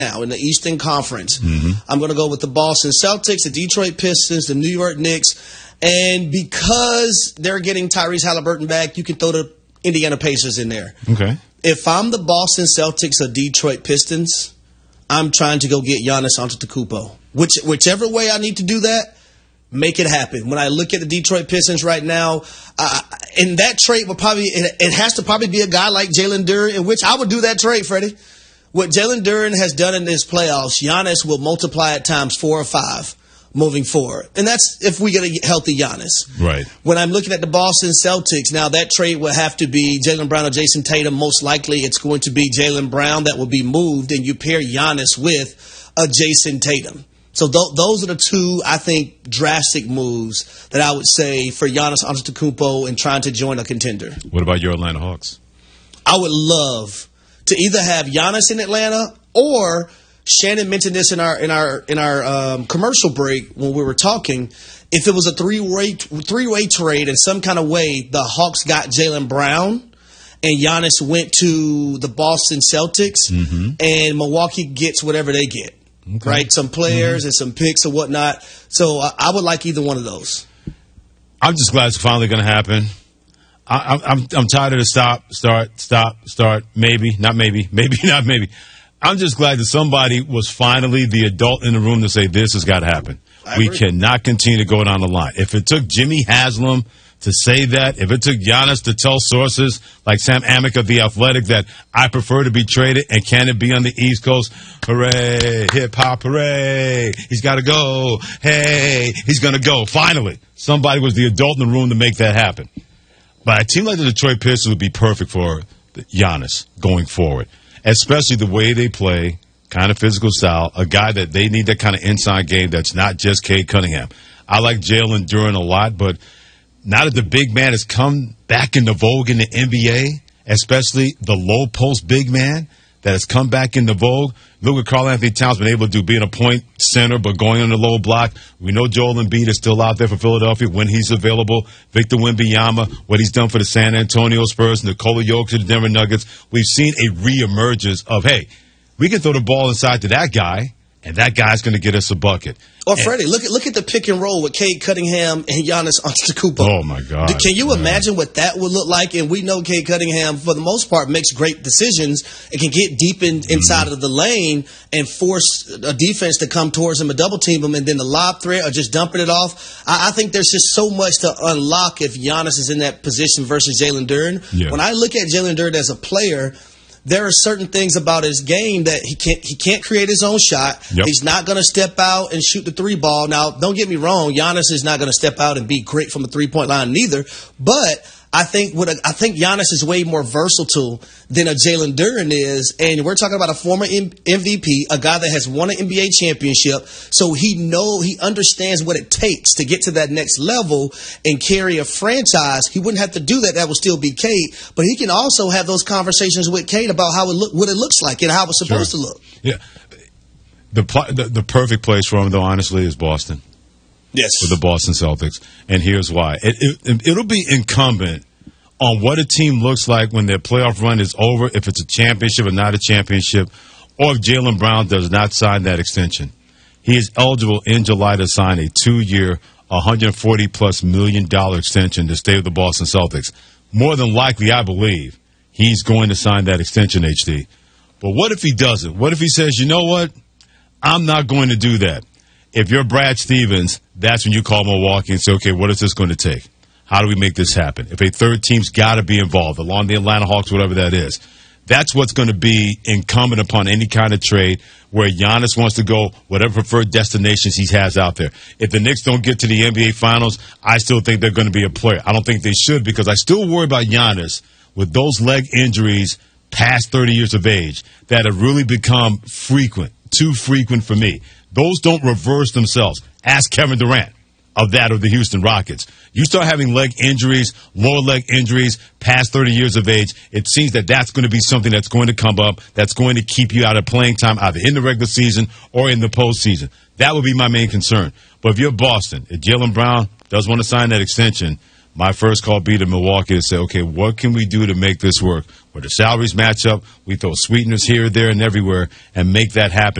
now in the Eastern Conference. I'm going to go with the Boston Celtics, the Detroit Pistons, the New York Knicks. And because they're getting Tyrese Halliburton back, you can throw the Indiana Pacers in there. Okay. If I'm the Boston Celtics or Detroit Pistons, I'm trying to go get Giannis Antetokounmpo. Whichever way I need to do that, make it happen. When I look at the Detroit Pistons right now, in that trade it has to probably be a guy like Jalen Duren, in which I would do that trade, Freddie. What Jalen Duren has done in this playoffs, Giannis will multiply at times 4 or 5 moving forward. And that's if we get a healthy Giannis. Right. When I'm looking at the Boston Celtics, now that trade will have to be Jaylen Brown or Jason Tatum. Most likely it's going to be Jaylen Brown that will be moved, and you pair Giannis with a Jason Tatum. So those are the two, I think, drastic moves that I would say for Giannis Antetokounmpo in trying to join a contender. What about your Atlanta Hawks? I would love to either have Giannis in Atlanta, or Shannon mentioned this in our commercial break when we were talking. If it was a three-way trade in some kind of way, the Hawks got Jaylen Brown and Giannis went to the Boston Celtics, and Milwaukee gets whatever they get. Okay. Right, some players and some picks or whatnot. So I would like either one of those. I'm just glad it's finally going to happen. I'm tired of the start, maybe, not maybe, not maybe. I'm just glad that somebody was finally the adult in the room to say this has got to happen. We cannot continue to go down the line. If it took Jimmy Haslam to say that, if it took Giannis to tell sources like Sam Amick of The Athletic that I prefer to be traded and can it be on the East Coast, hooray, hip-hop, hooray, he's got to go, hey, he's going to go. Finally, somebody was the adult in the room to make that happen. But a team like the Detroit Pistons would be perfect for Giannis going forward, especially the way they play, kind of physical style, a guy that they need that kind of inside game that's not just Cade Cunningham. I like Jalen Duren a lot, but now that the big man has come back into vogue in the NBA, especially the low post big man that has come back into vogue, look what Karl Anthony Towns been able to do, being a point center but going on the low block. We know Joel Embiid is still out there for Philadelphia when he's available. Victor Wembanyama, what he's done for the San Antonio Spurs, Nikola Jokic of the Denver Nuggets. We've seen a reemergence of, hey, we can throw the ball inside to that guy, and that guy's going to get us a bucket. Or Freddie, look at the pick and roll with Cade Cunningham and Giannis Antetokounmpo. Oh my God! Can you imagine what that would look like? And we know Cade Cunningham, for the most part, makes great decisions and can get deep inside of the lane and force a defense to come towards him and double team him, and then the lob threat or just dumping it off. I think there's just so much to unlock if Giannis is in that position versus Jalen Duren. Yeah. When I look at Jalen Duren as a player, there are certain things about his game that he can't create his own shot. Yep. He's not going to step out and shoot the 3 ball. Now, don't get me wrong, Giannis is not going to step out and be great from a 3-point line neither. But I think Giannis is way more versatile than a Jalen Duren is, and we're talking about a former MVP, a guy that has won an NBA championship, so he understands what it takes to get to that next level and carry a franchise. He wouldn't have to do that; that would still be Cade, but he can also have those conversations with Cade about what it looks like and how it's supposed to look. Yeah, the perfect place for him, though, honestly, is Boston. Yes. For the Boston Celtics. And here's why. It'll be incumbent on what a team looks like when their playoff run is over, if it's a championship or not a championship, or if Jaylen Brown does not sign that extension. He is eligible in July to sign a 2-year, $140+ million extension to stay with the Boston Celtics. More than likely, I believe, he's going to sign that extension, HD. But what if he doesn't? What if he says, you know what? I'm not going to do that. If you're Brad Stevens, that's when you call Milwaukee and say, okay, what is this going to take? How do we make this happen? If a third team's got to be involved, along the Atlanta Hawks, whatever that is, that's what's going to be incumbent upon any kind of trade where Giannis wants to go whatever preferred destinations he has out there. If the Knicks don't get to the NBA Finals, I still think they're going to be a player. I don't think they should, because I still worry about Giannis with those leg injuries past 30 years of age that have really become frequent, too frequent for me. Those don't reverse themselves. Ask Kevin Durant of the Houston Rockets. You start having leg injuries, lower leg injuries, past 30 years of age, it seems that that's going to be something that's going to come up, that's going to keep you out of playing time either in the regular season or in the postseason. That would be my main concern. But if you're Boston, if Jaylen Brown does want to sign that extension, my first call be to Milwaukee to say, okay, what can we do to make this work? Where the salaries match up, we throw sweeteners here, there, and everywhere and make that happen.